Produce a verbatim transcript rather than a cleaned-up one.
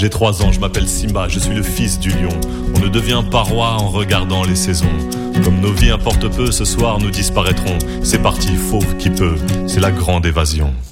J'ai trois ans, je m'appelle Simba, je suis le fils du lion. On ne devient pas roi en regardant les saisons. Comme nos vies importent peu, ce soir nous disparaîtrons. C'est parti, fauve qui peut, c'est la grande évasion.